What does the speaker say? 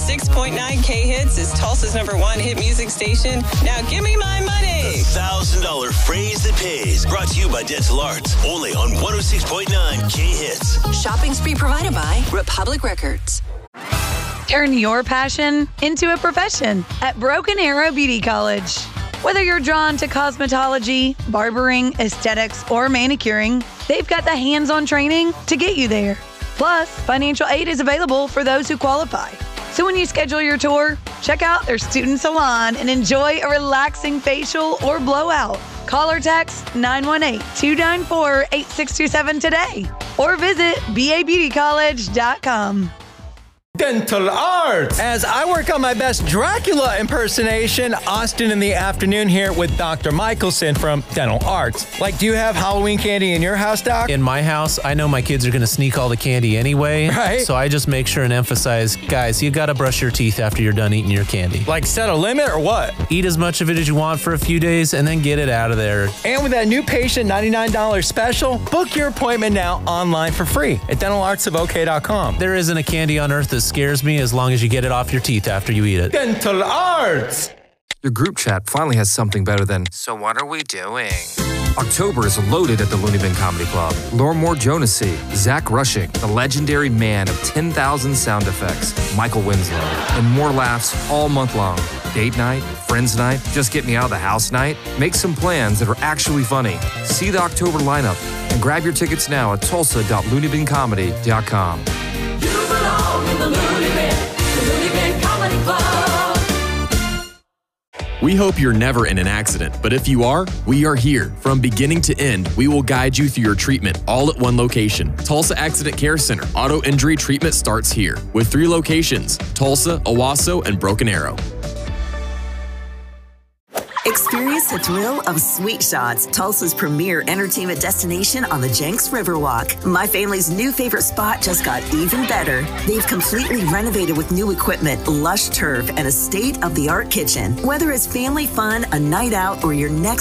106.9 K-Hits is Tulsa's #1 hit music station. Now give me my money. The $1,000 phrase that pays. Brought to you by Dental Arts. Only on 106.9 K-Hits. Shopping spree provided by Republic Records. Turn your passion into a profession at Broken Arrow Beauty College. Whether you're drawn to cosmetology, barbering, aesthetics, or manicuring, they've got the hands-on training to get you there. Plus, financial aid is available for those who qualify. So when you schedule your tour, check out their student salon and enjoy a relaxing facial or blowout. Call or text 918-294-8627 today or visit babeautycollege.com. Dental Arts. As I work on my best Dracula impersonation, Austin in the afternoon here with Dr. Michelson from Dental Arts. Like, do you have Halloween candy in your house, Doc? In my house, I know my kids are going to sneak all the candy anyway. Right. So I just make sure and emphasize, guys, you got to brush your teeth after you're done eating your candy. Like, set a limit or what? Eat as much of it as you want for a few days and then get it out of there. And with that new patient $99 special, book your appointment now online for free at dentalartsofok.com. There isn't a candy on earth that scares me as long as you get it off your teeth after you eat it. Dental Arts. Your group chat finally has something better than, so what are we doing? October is loaded at the Looney Bin Comedy Club. Lormore Jonassy, Zach Rushing, the legendary man of 10,000 sound effects, Michael Winslow, and more laughs all month long. Date night, friends night, just get me out of the house night. Make some plans that are actually funny. See the October lineup and grab your tickets now at tulsa.looneybincomedy.com. You belong in the Looney Bin Comedy Club. We hope you're never in an accident, but if you are, we are here. From beginning to end, we will guide you through your treatment, all at one location. Tulsa Accident Care Center. Auto injury treatment starts here, with 3 locations: Tulsa, Owasso, and Broken Arrow. Experience the thrill of Sweet Shots, Tulsa's premier entertainment destination on the Jenks Riverwalk. My family's new favorite spot just got even better. They've completely renovated with new equipment, lush turf, and a state-of-the-art kitchen. Whether it's family fun, a night out, or your next